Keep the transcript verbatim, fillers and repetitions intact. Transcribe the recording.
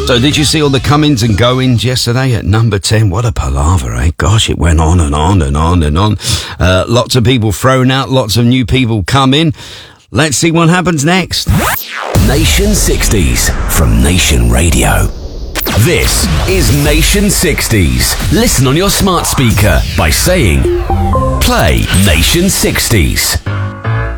So did you see all the comings and goings yesterday at number ten? What a palaver, eh? Gosh, it went on and on and on and on. Uh, lots of people thrown out, lots of new people come in. Let's see what happens next. Nation sixties from Nation Radio. This is Nation sixties. Listen on your smart speaker by saying, play Nation sixties.